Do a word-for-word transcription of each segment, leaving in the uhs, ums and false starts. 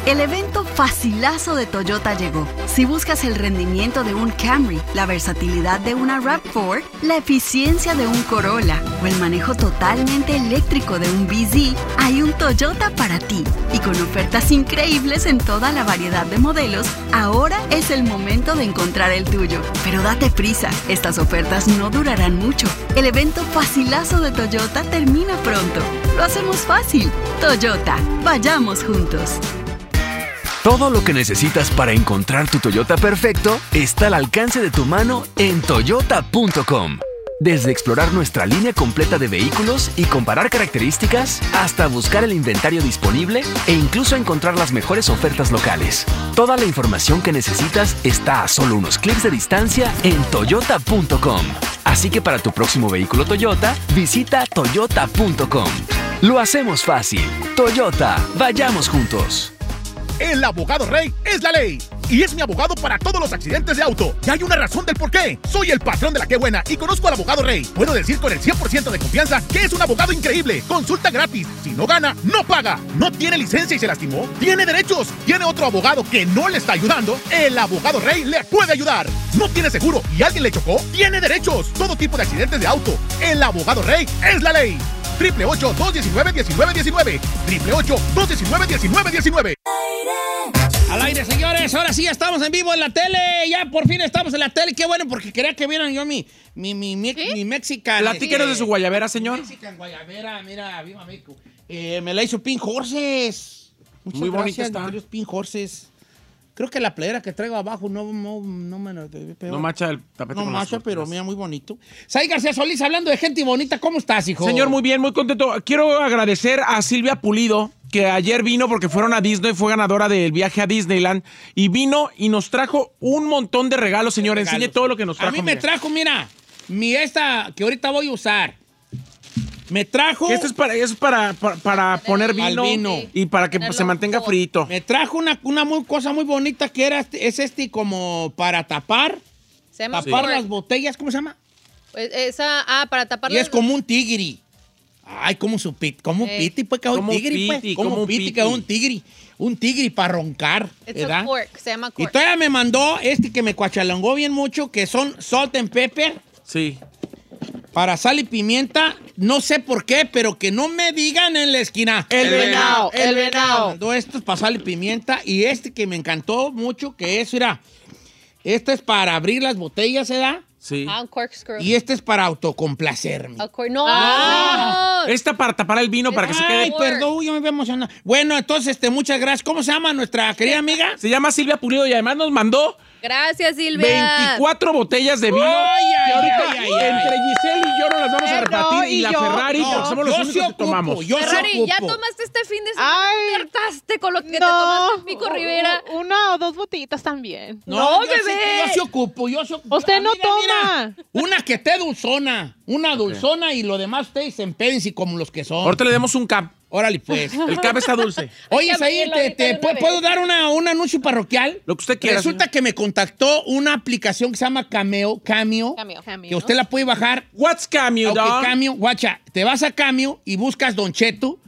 El evento facilazo de Toyota llegó. Si buscas el rendimiento de un Camry, la versatilidad de una RAV cuatro, la eficiencia de un Corolla o el manejo totalmente eléctrico de un B Z, hay un Toyota para ti. Y con ofertas increíbles en toda la variedad de modelos, ahora es el momento de encontrar el tuyo. Pero date prisa, estas ofertas no durarán mucho. El evento facilazo de Toyota termina pronto. Lo hacemos fácil. Toyota, vayamos juntos. Todo lo que necesitas para encontrar tu Toyota perfecto está al alcance de tu mano en toyota punto com. Desde explorar nuestra línea completa de vehículos y comparar características, hasta buscar el inventario disponible e incluso encontrar las mejores ofertas locales. Toda la información que necesitas está a solo unos clics de distancia en toyota punto com. Así que para tu próximo vehículo Toyota, visita toyota punto com. Lo hacemos fácil. Toyota, vayamos juntos. El abogado Rey es la ley. Y es mi abogado para todos los accidentes de auto. Y hay una razón del por qué. Soy el patrón de la Qué Buena y conozco al abogado Rey. Puedo decir con el cien por ciento de confianza que es un abogado increíble. Consulta gratis. Si no gana, no paga. ¿No tiene licencia y se lastimó? ¿Tiene derechos? ¿Tiene otro abogado que no le está ayudando? El abogado Rey le puede ayudar. ¿No tiene seguro y alguien le chocó? Tiene derechos. Todo tipo de accidentes de auto. El abogado Rey es la ley. Triple ocho, dos diecinueve, diecinueve diecinueve. Triple ocho, dos diecinueve, diecinueve diecinueve. Al aire, señores. Ahora sí, ya estamos en vivo en la tele. Ya por fin estamos en la tele. Qué bueno, porque quería que vieran yo mi, mi, mi, mi, mi Mexican. Platíquenos de su guayabera, señor. Mexican guayabera, mira, viva México. Eh, me la hizo Pink Horses. Muchas Muy bonita gracias, está. Pink Horses. Creo que la playera que traigo abajo no, no, no me lo pero, No macha el tapete No con macha, las pero cortinas. mira, muy bonito. Sai García Solís, hablando de gente bonita, ¿cómo estás, hijo? Señor, muy bien, muy contento. Quiero agradecer a Silvia Pulido, que ayer vino porque fueron a Disney, fue ganadora del viaje a Disneyland, y vino y nos trajo un montón de regalos, señor. Regalos. Enseñe todo lo que nos trajo. A mí me mira. trajo, mira, mi esta que ahorita voy a usar. Me trajo... Que esto es para, es para, para, para poner vino, Al vino. y para que Ponerlo se mantenga fuego. frito. Me trajo una, una muy, cosa muy bonita que era este- es este como para tapar, Se llama tapar cork. las botellas, ¿cómo se llama? Pues esa, ah, para tapar Y las- es como un tigri. Ay, como su pit, como un Ey. piti, pues que es un Como un tigri, pues. piti, Como como un un piti, piti. que es un tigri. Un tigri para roncar, It's ¿verdad? a cork, se llama Y cork. todavía me mandó este que me cuachalongó bien mucho, que son salt and pepper. Sí. Para sal y pimienta, no sé por qué, pero que no me digan en la esquina. El venado, el venado. Mandó estos para sal y pimienta y este que me encantó mucho, que es, mira, este es para abrir las botellas, ¿verdad? Sí. Ah, un corkscrew. Y este es para autocomplacerme. A cork- No, Ah. no. Esta para tapar el vino, para que se Ay, quede. perdón, yo me voy a emocionar. Bueno, entonces, este, muchas gracias. ¿Cómo se llama nuestra querida amiga? Se llama Silvia Pulido y además nos mandó Gracias, Silvia. veinticuatro botellas de vino. Ay, ay, que ahorita ay, ay, ay. entre Giselle y yo nos las vamos a Eh, repartir no, y, y la yo- Ferrari, No, porque somos los yo únicos sí que ocupo, tomamos. yo sí Ferrari, ya ocupo. tomaste este fin de semana. Ay. ¿Te hartaste con lo que te No, tomaste, Pico u- Rivera? u- Una o dos botellitas también. No, yo sí- bebé. yo sí ocupo, yo sí ocupo. Usted no Mira, toma. mira, una que esté dulzona, una dulzona y lo demás ustedes se empédense como los que son. Ahorita le demos un cap. Órale, pues. El cap está dulce. Oye, Hay que ahí abrirlo te, ahorita te- de una ¿puedo, vez. ¿puedo dar una, un anuncio parroquial? Lo que usted quiera. Resulta señor. que me contactó una aplicación que se llama Cameo, Cameo, Cameo. que usted la puede bajar. What's Cameo, Ok, dog? Cameo, guacha, te vas a Cameo y buscas Don Cheto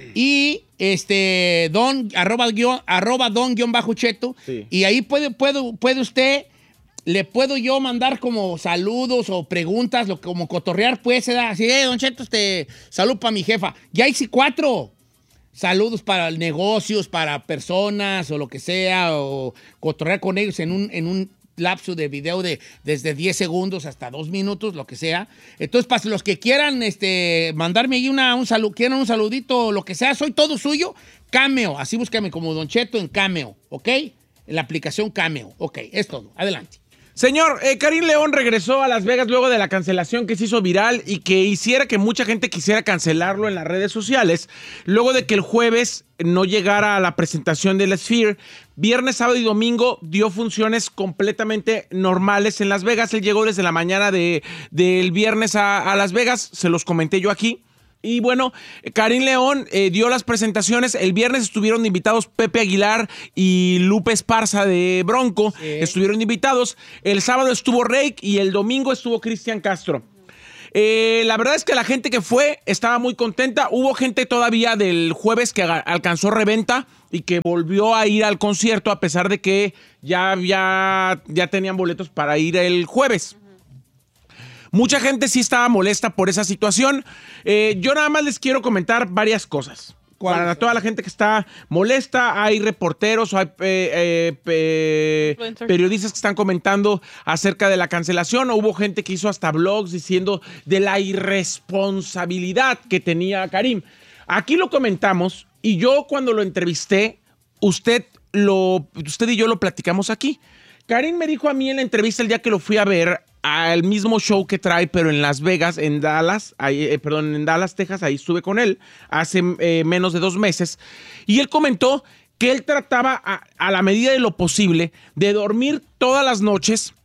y este don arroba guión arroba don guión bajo cheto Sí. y ahí puede, puedo, puede usted, le puedo yo mandar como saludos o preguntas, lo, como cotorrear, pues, se da así, eh, Don Cheto, este, salud para mi jefa. Ya hice cuatro. Saludos para negocios, para personas o lo que sea, o cotorrear con ellos en un, en un lapso de video de desde diez segundos hasta dos minutos, lo que sea. Entonces, para los que quieran este, mandarme ahí una, un saludo, quieran un saludito, lo que sea, soy todo suyo, Cameo. Así búscame como Don Cheto en Cameo, ¿ok? En la aplicación Cameo. Ok, es todo. Adelante. Señor, eh, Karim León regresó a Las Vegas luego de la cancelación que se hizo viral y que hiciera que mucha gente quisiera cancelarlo en las redes sociales. Luego de que el jueves no llegara a la presentación de la Sphere, viernes, sábado y domingo dio funciones completamente normales en Las Vegas. Él llegó desde la mañana de, del viernes a, a Las Vegas, se los comenté yo aquí. Y bueno, Karim León eh, dio las presentaciones. El viernes estuvieron invitados Pepe Aguilar y Lupe Esparza de Bronco. Sí. Estuvieron invitados. El sábado estuvo Rake y el domingo estuvo Cristian Castro. Eh, la verdad es que la gente que fue estaba muy contenta. Hubo gente todavía del jueves que aga- alcanzó reventa y que volvió a ir al concierto a pesar de que ya, ya, ya tenían boletos para ir el jueves. Mucha gente sí estaba molesta por esa situación. Eh, yo nada más les quiero comentar varias cosas. Para toda la gente que está molesta, hay reporteros, hay eh, eh, eh, periodistas que están comentando acerca de la cancelación. Hubo gente que hizo hasta blogs diciendo de la irresponsabilidad que tenía Karim. Aquí lo comentamos y yo cuando lo entrevisté, usted, lo, usted y yo lo platicamos aquí. Karim me dijo a mí en la entrevista el día que lo fui a ver al mismo show que trae, pero en Las Vegas, en Dallas, ahí, eh, perdón, en Dallas, Texas, ahí estuve con él hace eh, menos de dos meses. Y él comentó que él trataba a, a la medida de lo posible de dormir todas las noches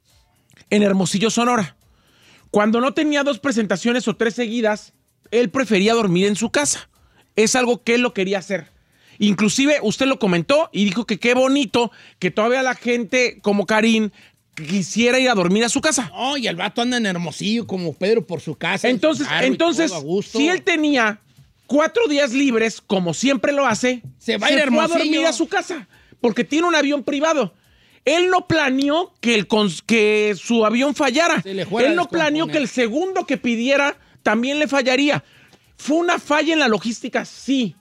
en Hermosillo, Sonora. Cuando no tenía dos presentaciones o tres seguidas, él prefería dormir en su casa. Es algo que él lo quería hacer. Inclusive usted lo comentó y dijo que qué bonito que todavía la gente como Karim quisiera ir a dormir a su casa. No, y el vato anda en Hermosillo como Pedro por su casa. Entonces, carro entonces si él tenía cuatro días libres, como siempre lo hace, se va a ir a fue a dormir a su casa, porque tiene un avión privado. Él no planeó que, el, que su avión fallara. Él no planeó que el segundo que pidiera también le fallaría. ¿Fue una falla en la logística? Sí.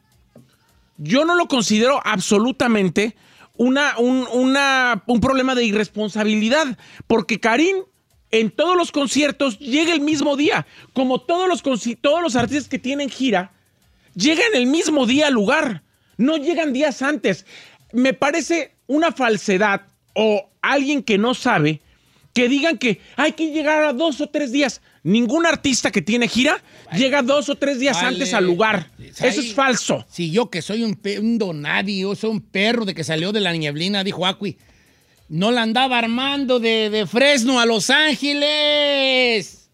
Yo no lo considero absolutamente una, un, una, un problema de irresponsabilidad, porque Karim en todos los conciertos llega el mismo día. Como todos los, todos los artistas que tienen gira, llegan el mismo día al lugar. No llegan días antes. Me parece una falsedad o alguien que no sabe que digan que hay que llegar a dos o tres días. Ningún artista que tiene gira llega dos o tres días vale. antes al lugar. Eso es falso. Si yo que soy un, pe un donadi, yo soy un perro de que salió de la nieblina, dijo Acui, no la andaba armando de, de Fresno a Los Ángeles.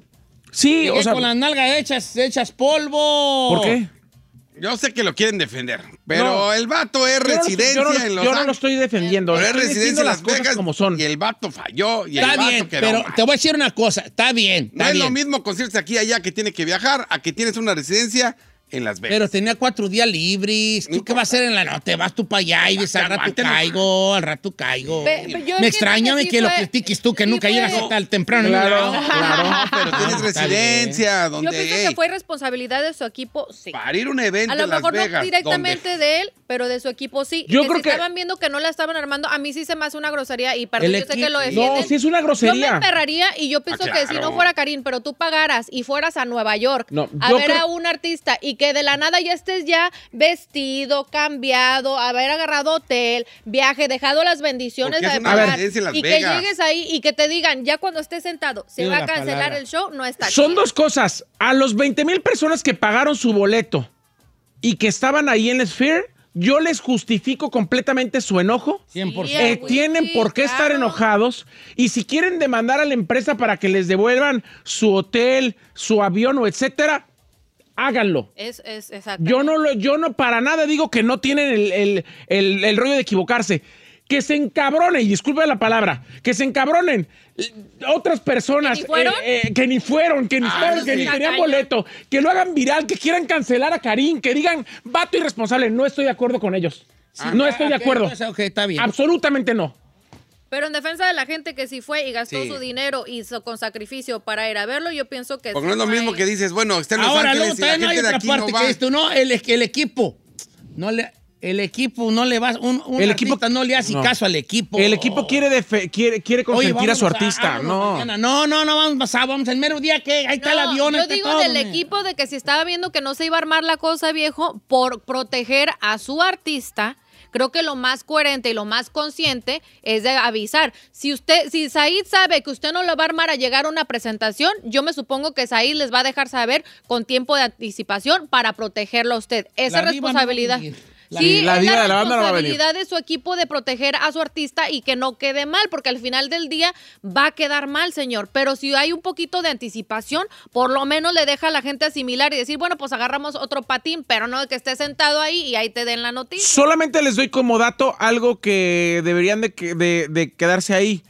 Sí, Llegué o sea, con las nalgas hechas, hechas polvo. ¿Por qué? Yo sé que lo quieren defender, pero no, el vato es yo residencia no, yo no, en Los Yo no lo estoy defendiendo. Pero es estoy residencia en Las Vegas como son. Y el vato falló. Y está el vato bien, quedó pero mal. te voy a decir una cosa. Está bien, está No bien. es lo mismo conciertos aquí y allá que tiene que viajar a que tienes una residencia en Las Vegas. Pero tenía cuatro días libres. ¿Tú no qué vas a hacer en la noche? Te vas tú para allá y dices, al rato caigo, al rato caigo. Pe, Me extraña que, sí que fue, lo critiques tú, que sí nunca fue. llegas hasta el temprano. Claro, claro, pero tienes residencia. Donde, yo pienso que fue responsabilidad de su equipo, sí. Para ir a un evento a lo en Las mejor Vegas, no directamente donde... de él, pero de su equipo sí. Yo que creo si que estaban viendo que no la estaban armando, a mí sí se me hace una grosería y perdón, yo sé que lo defienden. No, sí es una grosería. Yo me emperraría y yo pienso ah, claro. que si no fuera Karim, pero tú pagaras y fueras a Nueva York no, a ver creo... a un artista y que de la nada ya estés ya vestido, cambiado, haber agarrado hotel, viaje, dejado las bendiciones de pagar, y que llegues ahí y que te digan, ya cuando estés sentado, se va a cancelar palabra. el show, no está Son chido. dos cosas. A los veinte mil personas que pagaron su boleto y que estaban ahí en Sphere, yo les justifico completamente su enojo. cien por ciento. Eh, tienen sí, por qué claro. estar enojados. Y si quieren demandar a la empresa para que les devuelvan su hotel, su avión o etcétera, háganlo. Es, es, yo, no lo, yo no para nada digo que no tienen el, el, el, el rollo de equivocarse. Que se encabronen, y disculpen la palabra, que se encabronen otras personas ¿Que ni fueron? Eh, eh, que ni fueron, que ni, ah, fueron, que sí. ni tenían boleto, que lo hagan viral, que quieran cancelar a Karim, que digan, vato irresponsable. No estoy de acuerdo con ellos. Sí, no estoy de okay, acuerdo. Entonces, okay, está bien. Absolutamente no. Pero en defensa de la gente que sí fue y gastó sí. su dinero y hizo con sacrificio para ir a verlo, yo pienso que... Porque no es lo mismo que dices, bueno, está en Los Ahora, Ángeles luego, y la no gente hay de otra aquí parte no va. que esto, no, el, el equipo, no le... El equipo no le va, un, un el equipo no le hace no. caso al equipo. El equipo quiere defe, quiere, quiere consentir Oye, a su artista, a, no. No, no, no, vamos a, vamos el mero día que ahí está no, el avión. Yo digo todo, del me. equipo de que si estaba viendo que no se iba a armar la cosa, viejo, por proteger a su artista. Creo que lo más coherente y lo más consciente es de avisar. Si usted, si Said sabe que usted no lo va a armar a llegar a una presentación, yo me supongo que Said les va a dejar saber con tiempo de anticipación para protegerlo a usted. Esa la responsabilidad. La, sí, la, es la, la responsabilidad de su equipo de proteger a su artista y que no quede mal, porque al final del día va a quedar mal, señor. Pero si hay un poquito de anticipación, por lo menos le deja a la gente asimilar y decir, bueno, pues agarramos otro patín, pero no de que esté sentado ahí y ahí te den la noticia. Solamente les doy como dato algo que deberían de, de, de quedarse ahí.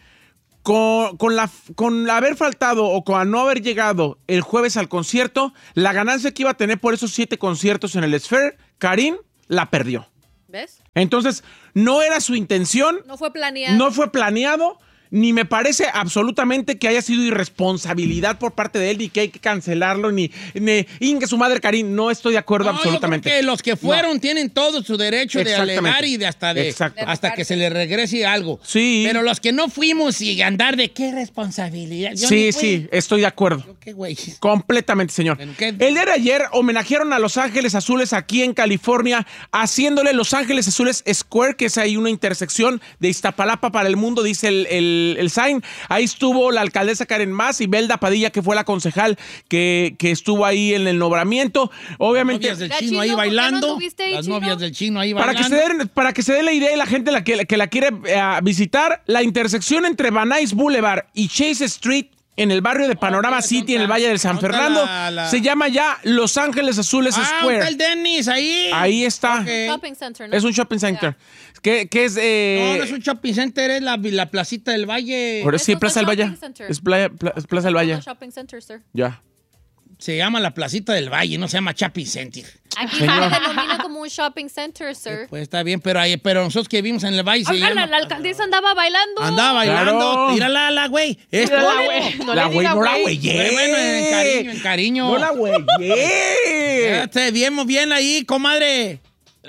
Con, con, la, con haber faltado o con no haber llegado el jueves al concierto, la ganancia que iba a tener por esos siete conciertos en el Sphere, Karim la perdió. ¿Ves? Entonces, no era su intención. No fue planeado. No fue planeado. Ni me parece absolutamente que haya sido irresponsabilidad por parte de él, ni que hay que cancelarlo, ni, ni ingue su madre, Karim. No estoy de acuerdo No, absolutamente. yo creo que los que fueron No. tienen todo su derecho de Exactamente. alegar y de hasta de Exacto. hasta que se le regrese algo. Sí. Pero los que no fuimos y andar de qué responsabilidad. Yo Sí, ni fui. sí, estoy de acuerdo. Yo qué güey. Completamente, señor. Bueno, ¿qué? El día de ayer homenajearon a Los Ángeles Azules aquí en California, haciéndole Los Ángeles Azules Square, que es ahí una intersección de Iztapalapa para el mundo, dice el, el, el sign. Ahí estuvo la alcaldesa Karen Mas y Belda Padilla, que fue la concejal que, que estuvo ahí en el nombramiento. Obviamente, Novias del La chino Chino, ahí ¿por qué no bailando. anduviste ahí, Las Chino? novias del chino ahí para que, bailando. se den, para que se dé la idea y la gente la que, que la quiere eh, visitar, la intersección entre Van Nuys Boulevard y Chase Street en el barrio de Panorama Ok, City, en el ¿dónde Valle del está? San ¿Dónde está Fernando, la- la- se llama ya Los Ángeles Azules Ah, Square. está el Dennis ahí. Ahí está. Ok. Shopping center, ¿no? Es un shopping center. Que, que es. Eh, No, no es un shopping center, es la, la placita del Valle. por eso sí, Eso Plaza es del shopping Valle. center. Es Playa- Pla- es Plaza del Valle. No, shopping center, sir. Ya. Se llama la placita del Valle, no se llama shopping center. Aquí se Señor. denomina como un shopping center, sir. Pues está bien, pero, ahí, pero nosotros que vimos en el Valle se Oiga, la, llama... la alcaldesa andaba bailando. Andaba bailando. Claro. Mírala, la güey. Es Mírala, todo. güey. No la le güey, diga no la güey. güey. Bueno, en cariño, en cariño. No la güey. Ya te vimos bien ahí, comadre.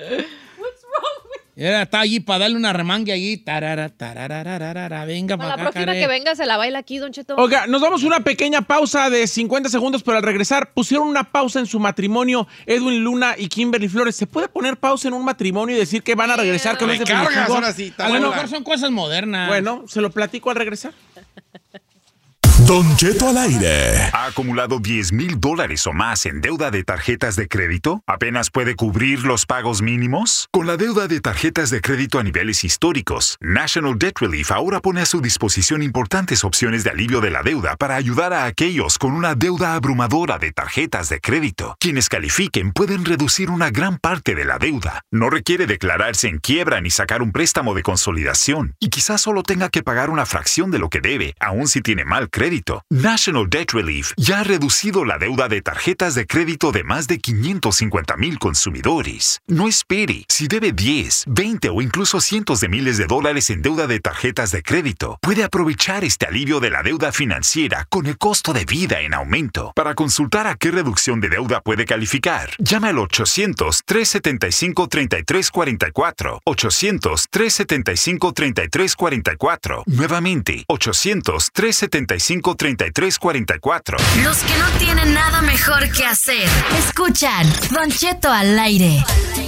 Era, está allí para darle una remangue allí. Tarara, tararararara. Venga, Con para la acá, próxima care. que venga se la baila aquí, Don Cheto. Oiga, nos damos una pequeña pausa de cincuenta segundos, pero al regresar pusieron una pausa en su matrimonio Edwin Luna y Kimberly Flores. ¿Se puede poner pausa en un matrimonio y decir que van a regresar, que no es Me cargas, definitivo? ahora sí, está A lo buena. mejor son cosas modernas. Bueno, se lo platico al regresar. Don Cheto al aire. ¿Ha acumulado diez mil dólares o más en deuda de tarjetas de crédito? ¿Apenas puede cubrir los pagos mínimos? Con la deuda de tarjetas de crédito a niveles históricos, National Debt Relief ahora pone a su disposición importantes opciones de alivio de la deuda para ayudar a aquellos con una deuda abrumadora de tarjetas de crédito. Quienes califiquen pueden reducir una gran parte de la deuda. No requiere declararse en quiebra ni sacar un préstamo de consolidación. Y quizás solo tenga que pagar una fracción de lo que debe, aun si tiene mal crédito. National Debt Relief ya ha reducido la deuda de tarjetas de crédito de más de quinientos cincuenta mil consumidores. No espere. Si debe diez, veinte o incluso cientos de miles de dólares en deuda de tarjetas de crédito, puede aprovechar este alivio de la deuda financiera con el costo de vida en aumento. Para consultar a qué reducción de deuda puede calificar, llame al ochocientos, tres setenta y cinco, treinta y tres cuarenta y cuatro. ochocientos, tres setenta y cinco, treinta y tres cuarenta y cuatro. Nuevamente, ochocientos, tres setenta y cinco, treinta y tres cuarenta y cuatro. Los que no tienen nada mejor que hacer. Escuchan Don Cheto al aire.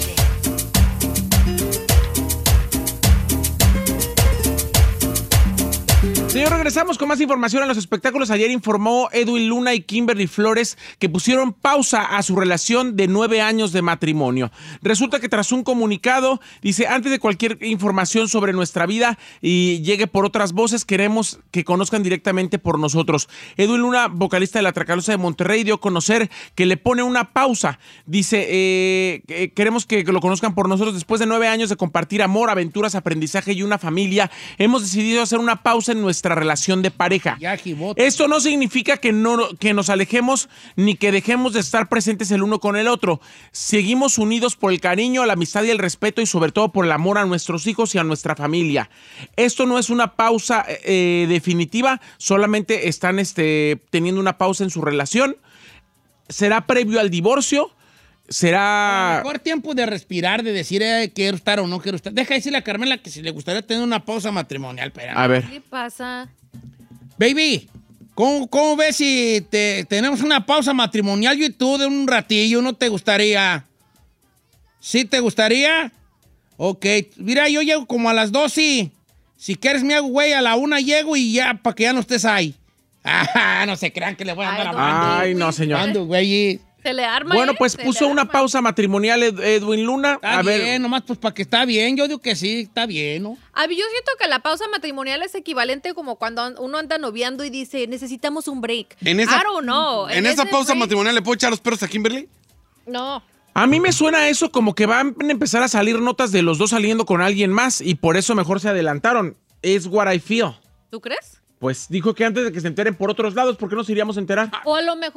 Señor, regresamos con más información a los espectáculos. Ayer informó Edwin Luna y Kimberly Flores que pusieron pausa a su relación de nueve años de matrimonio. Resulta que tras un comunicado, dice, antes de cualquier información sobre nuestra vida y llegue por otras voces, queremos que conozcan directamente por nosotros. Edwin Luna, vocalista de La Tracalosa de Monterrey, dio a conocer que le pone una pausa. Dice, eh, eh, queremos que lo conozcan por nosotros. Después de nueve años de compartir amor, aventuras, aprendizaje y una familia, hemos decidido hacer una pausa en nuestra relación de pareja. Ya, jibote. Esto no significa que, no, que nos alejemos ni que dejemos de estar presentes el uno con el otro. Seguimos unidos por el cariño, la amistad y el respeto y sobre todo por el amor a nuestros hijos y a nuestra familia. Esto no es una pausa eh, definitiva, solamente están este, teniendo una pausa en su relación. Será previo al divorcio. Será... Mejor tiempo de respirar, de decir eh, quiero estar o no quiero estar. Deja decirle a Carmela que si le gustaría tener una pausa matrimonial. Espera. A ver. ¿Qué pasa? Baby, ¿cómo, cómo ves si te, tenemos una pausa matrimonial yo y tú de un ratillo? ¿No te gustaría? ¿Sí te gustaría? Ok, mira, yo llego como a las dos y si quieres me hago güey, a la una llego y ya, para que ya no estés ahí. Ah, no se crean que le voy a andar Ay, hablando. Ay, no, señor. Ando, güey. Se le arma. Bueno, ¿eh? pues Se puso le una arma. pausa matrimonial Ed- Edwin Luna. Está A bien, ver, nomás pues para que está bien. Yo digo que sí, está bien, ¿no? A mí yo siento que la pausa matrimonial es equivalente como cuando uno anda noviando y dice, necesitamos un break. En esa, I don't know. en esa ese pausa break- matrimonial, ¿le puedo echar los perros a Kimberly? No. a mí me suena eso como que van a empezar a salir notas de los dos saliendo con alguien más y por eso mejor se adelantaron. Es what I feel. ¿Tú crees? Pues dijo que antes de que se enteren por otros lados, ¿por qué nos iríamos a enterar? O a lo mejor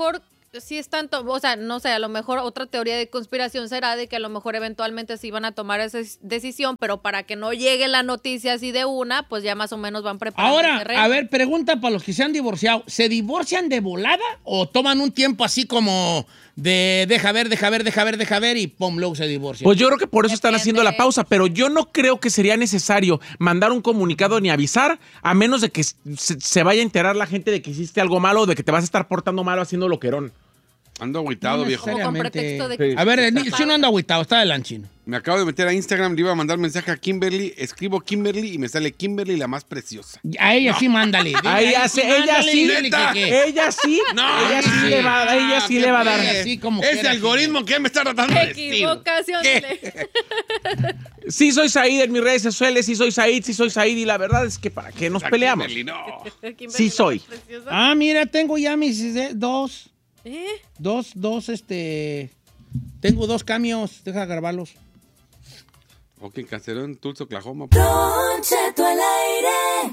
sí es tanto, o sea, no sé, a lo mejor otra teoría de conspiración será de que a lo mejor eventualmente se iban a tomar esa decisión, pero para que no llegue la noticia así de una, pues ya más o menos van preparando Ahora, el terreno. a ver, pregunta para los que se han divorciado. ¿Se divorcian de volada o toman un tiempo así como de deja ver, deja ver, deja ver, deja ver y pum, luego se divorcian? Pues yo creo que por eso están Depende. haciendo la pausa, pero yo no creo que sería necesario mandar un comunicado ni avisar, a menos de que se, se vaya a enterar la gente de que hiciste algo malo o de que te vas a estar portando malo haciendo loquerón. Ando agüitado, No viejo. Como con necesariamente. pretexto de que- Sí. A ver, el chino anda agüitado, está adelante, chino. Me acabo de meter a Instagram, le iba a mandar mensaje a Kimberly, escribo Kimberly y me sale Kimberly la más preciosa. A ella sí, mándale. A ella sí, ella mándale, sí, dile neta. que- que- Ella sí, No, ella sí, sí. le va, ella sí Ah, le va a qué dar. Ella sí, como Ese quiera, algoritmo que me está tratando de decir. Equivocación. ¿Qué? dile. Sí soy Said en mis redes sociales, sí soy Said, sí soy Said, y la verdad es que para qué nos La peleamos. Kimberly, no. Kimberly, Sí la soy. más preciosa. Ah, mira, tengo ya mis eh, dos, ¿Eh? dos, dos, este... Tengo dos cambios, deja grabarlos. O quien canceló en Tulsa, Oklahoma. Don Cheto al aire.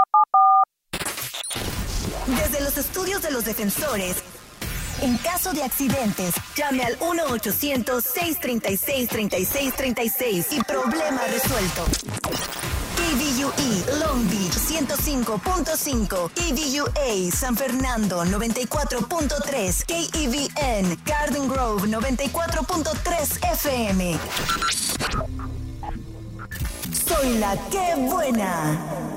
Desde los estudios de los defensores, en caso de accidentes, llame al uno ochocientos, seiscientos treinta y seis, treinta y seis treinta y seis y problema resuelto. K V U E Long Beach ciento cinco punto cinco, K V U A San Fernando noventa y cuatro punto tres, K E V N Garden Grove noventa y cuatro punto tres F M. Soy la que buena.